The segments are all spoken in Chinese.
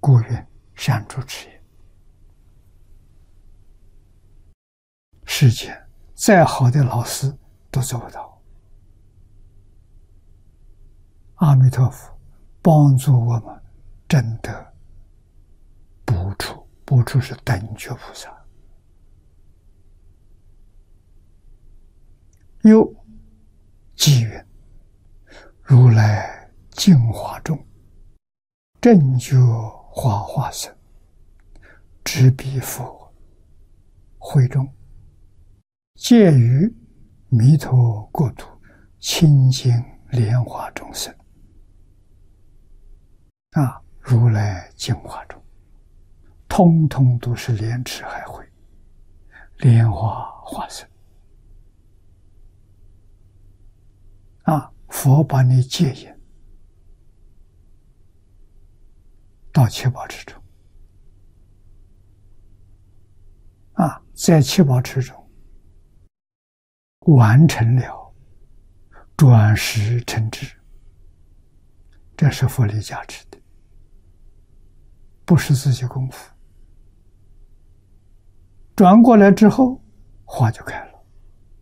故曰：善主持也。世间再好的老师都做不到。阿弥陀佛帮助我们证得不处，不处是等觉菩萨。又偈云：如来净华中，正觉华华身，执彼佛会中，介于弥陀国土，清净莲华众生。如来净华中，通通都是莲池海会，莲花化身。佛把你戒引到七宝池中，在七宝池中完成了转识成智，这是佛力加持的，不是自己功夫。转过来之后，花就开了，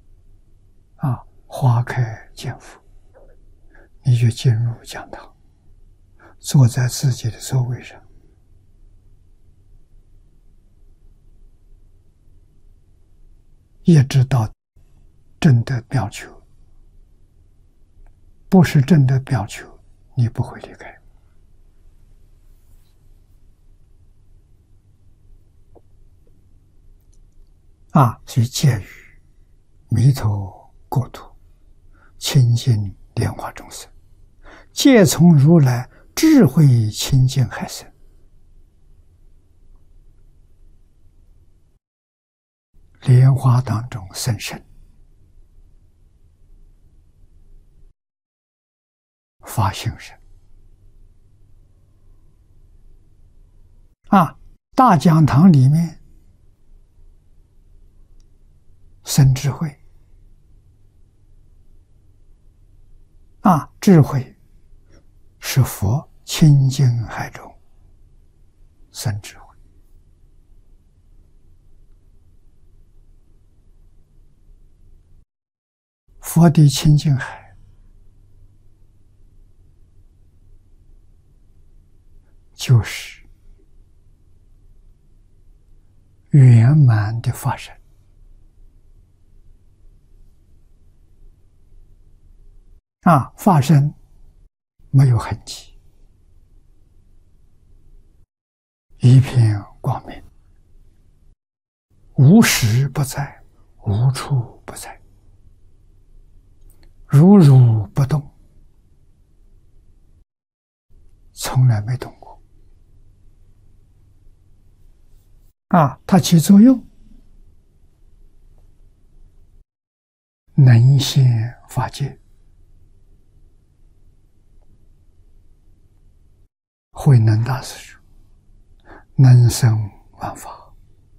花开见佛，你就进入讲堂，坐在自己的座位上，一直到证得妙求。不是证得妙求，你不会离开。所以介于弥陀国土，清净莲华众生，皆从如来智慧清净海生。莲花当中生生，发性身。大讲堂里面生智慧。智慧是佛清净海中生智慧。佛的清净海就是圆满的发生。发生没有痕迹，一片光明，无时不在，无处不在，如如不动，从来没动过。它起作用，能现法界，慧能大师说：能生万法。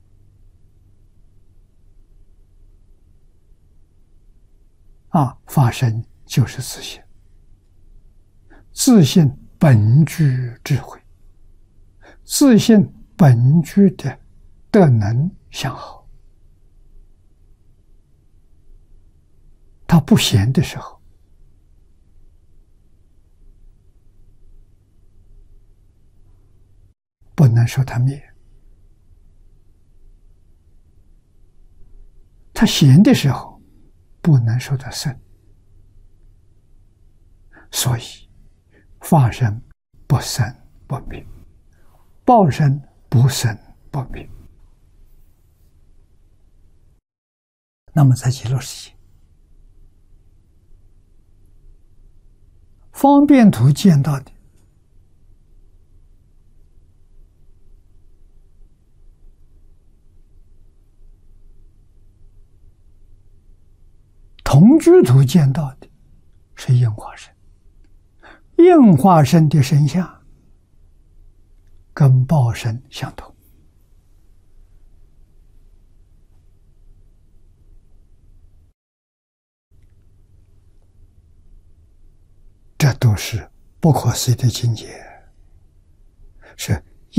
法身就是自性，自性本具智慧，自性本具的德能相好。他不闲的时候，不能说他灭；他闲的时候，不能说他生。所以法身不生不灭，报身不生不灭。那么在极乐世界，方便图见到的同居图见到的是应化身，应化身的身相跟报身相同。这都是不可思议的境界，是